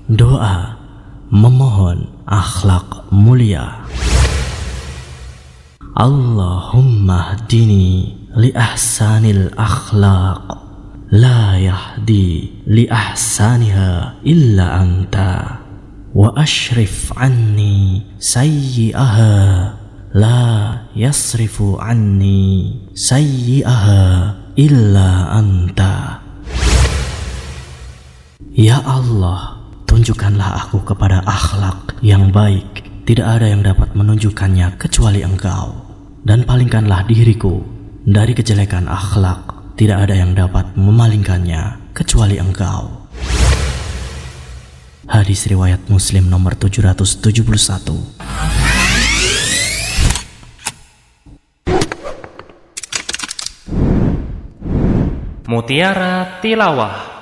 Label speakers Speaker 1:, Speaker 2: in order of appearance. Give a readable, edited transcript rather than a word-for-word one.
Speaker 1: Doa memohon akhlak mulia. Allahumma hdini li ahsanil akhlaq, la yahdi li ahsaniha illa anta, wa ashrif anni sayyi'aha, la yasrifu anni sayyi'aha illa anta. Ya Allah, tunjukkanlah aku kepada akhlak yang baik. Tidak ada yang dapat menunjukkannya kecuali Engkau. Dan palingkanlah diriku dari kejelekan akhlak. Tidak ada yang dapat memalingkannya kecuali Engkau. Hadis riwayat Muslim nomor 771.
Speaker 2: Mutiara Tilawah.